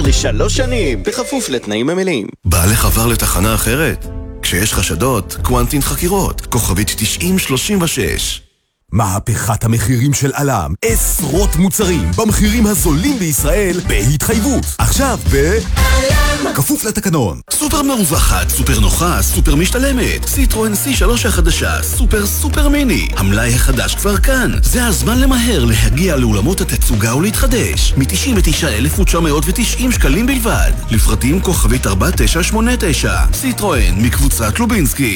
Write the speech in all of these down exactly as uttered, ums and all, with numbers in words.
לשלוש שנים, בכפוף לתנאים המלאים. בא לך עבר לתחנה אחרת? כשיש חשדות, קוונטין חקירות, כוכבית תשעים שלושים ושש. מהפכת המחירים של אלם, עשרות מוצרים במחירים הזולים בישראל בהתחייבות. עכשיו ב... אלם! כפוף לתקנון. סופר מרווחת, סופר נוחה, סופר משתלמת. סיטרואן סי שלוש החדשה, סופר סופר מיני. המלאי החדש כבר כאן. זה הזמן למהר להגיע לאולמות התצוגה ולהתחדש. מ-תשעים ותשעה אלף תשע מאות ותשעים שקלים בלבד. לפרטים כוכבית ארבע תשע שמונה תשע. סיטרואן מקבוצת לובינסקי.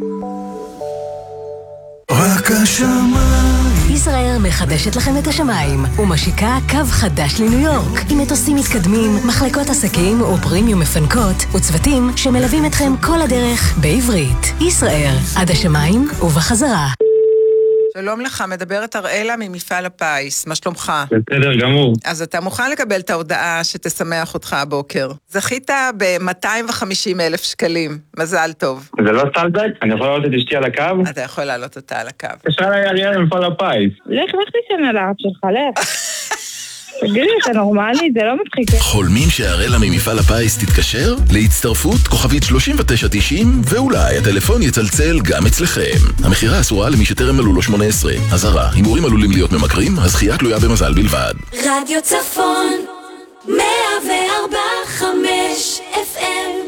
רק השמיים. ישראל מחדשת לכם את השמיים ומשיקה קו חדש לניו יורק עם מטוסים מתקדמים, מחלקות עסקים ופרימיום מפנקות וצוותים שמלווים אתכם כל הדרך בעברית. ישראל, עד השמיים ובחזרה. שלום לך, מדברת אראלה ממפעל הפיס, מה שלומך? בסדר גמור. אז אתה מוכן לקבל את ההודעה שתשמח אותך הבוקר. זכית ב-מאתיים וחמישים אלף שקלים, מזל טוב. זה לא סטלדק? אני יכול לעלות את אשתי על הקו? אתה יכול לעלות אותה על הקו. תשאל לי אריאל ממפעל הפיס. לך, לך תשן על הארץ שלך, לך. תגידי, אתה נורמלי? זה לא מצחיק. חולמים שהאראלה ממפעל הפיס תתקשר? להצטרפות כוכבית שלושים ותשע תשעים ואולי הטלפון יצלצל גם אצלכם. המחירה אסורה למי שטרם מלאו לו שמונה עשרה. אזהרה, הימורים עלולים להיות ממכרים, הזכייה תלויה במזל בלבד. רדיו צפון מאה וארבע חמש אף אם.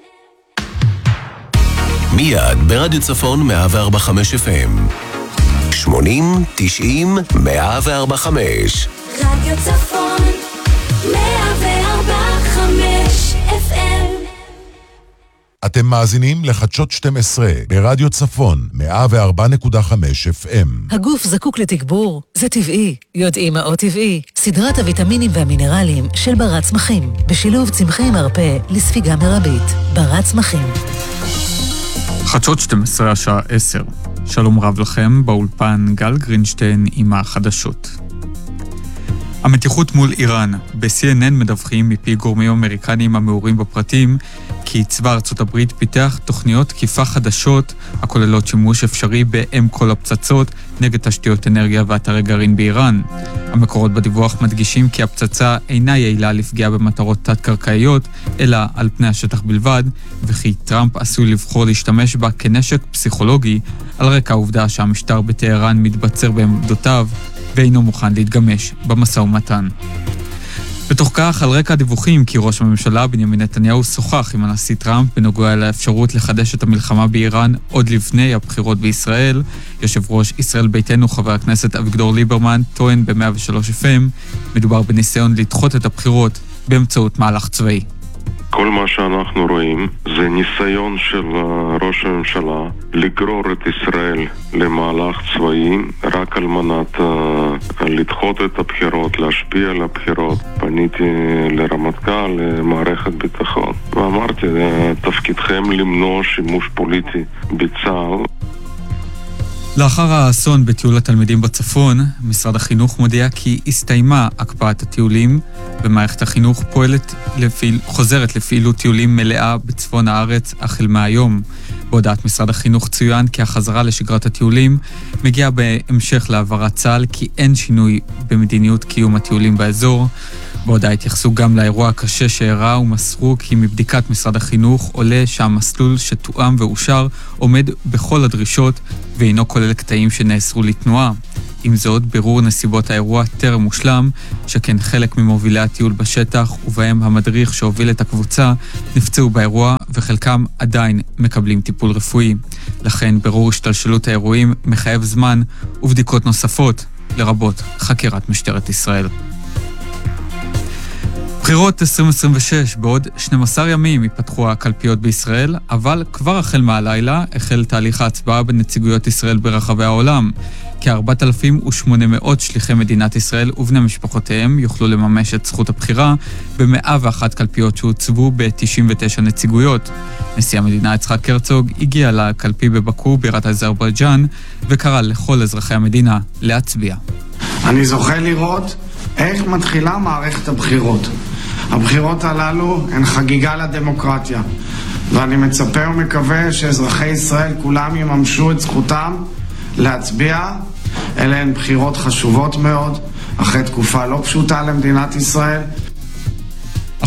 מיד ברדיו צפון מאה וארבע חמש אף אם. שמונים, תשעים, מאה וארבע חמש. רדיו צפון מאה וארבע חמש אף אם. אתם מאזינים לחדשות שתים עשרה ברדיו צפון מאה וארבע נקודה חמש אף אם. הגוף זקוק לתגבור, זה טבעי. יודעים מה עוד טבעי? סדרת הוויטמינים והמינרלים של ברת צמחים, בשילוב צמחי מרפא לספיגה מרבית. ברת צמחים. חדשות שתים עשרה השעה עשר. שלום רב לכם, באולפן גל גרינשטיין עם החדשות. המתיחות מול איראן. ב-סי אן אן מדווחים מפי גורמים אמריקניים המעורים בפרטים כי צבא ארצות הברית פיתח תוכניות תקיפה חדשות הכוללות שימוש אפשרי באם כל הפצצות נגד תשתיות אנרגיה ואתרי גרעין באיראן. המקורות בדיווח מדגישים כי הפצצה אינה יעילה לפגיעה במטרות תת-קרקעיות אלא על פני השטח בלבד, וכי טראמפ עשוי לבחור להשתמש בה כנשק פסיכולוגי על רקע העובדה שהמשטר בטהרן מתבצר בעמדותיו ואינו מוכן להתגמש במשא ומתן. בתוך כך, על רקע הדיווחים כי ראש הממשלה בנימין נתניהו שוחח עם הנשיא טראמפ בנוגע לאפשרות לחדש את המלחמה באיראן עוד לפני הבחירות בישראל, יושב ראש ישראל ביתנו חבר הכנסת אביגדור ליברמן טוען ב-מאה ושלוש אף אם, מדובר בניסיון לדחות את הבחירות באמצעות מהלך צבאי. כל מה שאנחנו רואים זה ניסיון של ראש הממשלה לגרור את ישראל למהלך צבאי רק על מנת uh, לדחות את הבחירות, להשפיע על הבחירות. פניתי לרמטכ"ל, למערכת ביטחון, ואמרתי, תפקידכם למנוע שימוש פוליטי בצה"ל. לאחר האסון בטיול התלמידים בצפון, משרד החינוך מודיע כי הסתיימה הקפאת הטיולים, ומערכת החינוך פועלת לפעיל, חוזרת לפעילות טיולים מלאה בצפון הארץ החל מהיום. בהודעת משרד החינוך צוין כי החזרה לשגרת הטיולים מגיעה בהמשך להעברת צה"ל כי אין שינוי במדיניות קיום הטיולים באזור. בהודעה התייחסו גם לאירוע הקשה שאירע ומסרו כי מבדיקת משרד החינוך עולה שהמסלול שתואם ואושר עומד בכל הדרישות ואינו כולל קטעים שנאסרו לתנועה. עם זאת, בירור נסיבות האירוע טרם מושלם, שכן חלק ממובילי הטיול בשטח ובהם המדריך שהוביל את הקבוצה נפצעו באירוע וחלקם עדיין מקבלים טיפול רפואי. לכן בירור השתלשלות האירועים מחייב זמן ובדיקות נוספות, לרבות חקירת משטרת ישראל. בחירות עשרים עשרים ושש, בעוד שנים עשר ימים ייפתחו הקלפיות בישראל, אבל כבר החל מהלילה החל תהליך ההצבעה בנציגויות ישראל ברחבי העולם. כ-ארבעת אלפים ושמונה מאות שליחי מדינת ישראל ובני משפחותיהם יוכלו לממש את זכות הבחירה ב-מאה ואחת קלפיות שהוצבו ב-תשעים ותשע נציגויות. נשיא המדינה יצחק הרצוג הגיע לקלפי בבאקו בירת אזרבייג'אן וקרא לכל אזרחי המדינה להצביע. אני זוכה לראות איך מתחילה מערכת הבחירות. הבחירות הללו הן חגיגה לדמוקרטיה, ואני מצפה ומקווה שאזרחי ישראל כולם יממשו את זכותם להצביע. אלה הן בחירות חשובות מאוד, אחרי תקופה לא פשוטה למדינת ישראל. עכשיו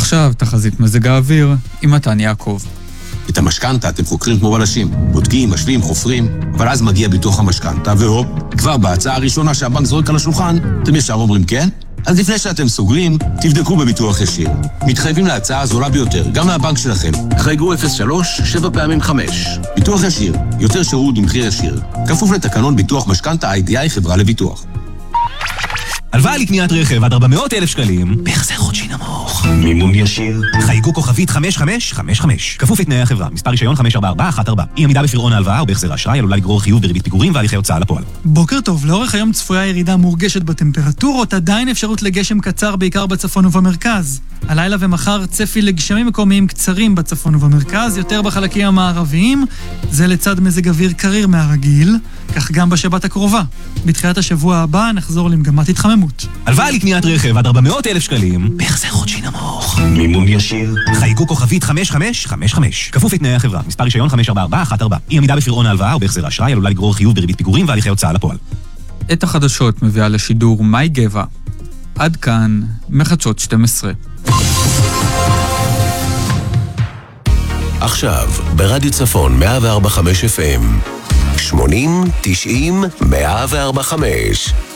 ועכשיו תחזית מזג האוויר עם מתן יעקב. את המשכנתה אתם חוקרים כמו בלשים, בודקים, משווים, חופרים, אבל אז מגיע ביטוח המשכנתה, והופ, כבר בהצעה הראשונה שהבנק זורק על השולחן, אתם ישר אומרים כן? אז לפני שאתם סוגרים, תבדקו בביטוח ישיר. מתחייבים להצעה הזולה ביותר, גם מהבנק שלכם. חייגו אפס שלוש שבע פעמים חמש. ביטוח ישיר, יותר שירות במחיר ישיר. כפוף לתקנון ביטוח משכנתה איי די איי חברה לביטוח. הלוואה לקניית רכב עד ארבע מאות אלף שקלים, בהחזר חודשי נמוך. מימון ישיר. חייגו כוכבית חמש חמש חמש חמש. כפוף לתנאי החברה. מספר רישיון חמש ארבע ארבע אחת ארבע. אי עמידה בפירעון ההלוואה או בהחזר האשראי עלולה לגרור חיוב בריבית פיגורים והליכי הוצאה לפועל. בוקר טוב. לאורך היום צפויה ירידה מורגשת בטמפרטורות, עדיין אפשרות לגשם קצר בעיקר בצפון ובמרכז. הלילה ומחר צפי לגשמים מקומיים קצרים בצפון ובמרכז, יותר בחלקים המערביים. זה לצד מזג אוויר קריר מהרגיל, כך גם בשבת הקרובה. בתחילת השבוע הבא נחזור למגמת התחממות. הלוואה לקניית רכב עד ארבע מאות אלף שקלים, בהחזר חודשי נמוך. מימון ישיר. חייגו כוכבית חמש חמש חמש חמש. כפוף לתנאי החברה. מספר רישיון חמש ארבע ארבע אחת ארבע. אי עמידה בפירעון ההלוואה או בהחזר האשראי עלולה לגרור חיוב בריבית פיגורים והליכי הוצאה לפועל. את החדשות מביאה לשידור מאי גבע. עד כאן מחדשות שתים עשרה. עכשיו, ברדיו צפון מאה וארבע נקודה חמש אף אם, שמונים, תשעים, מאה וארבע נקודה חמש.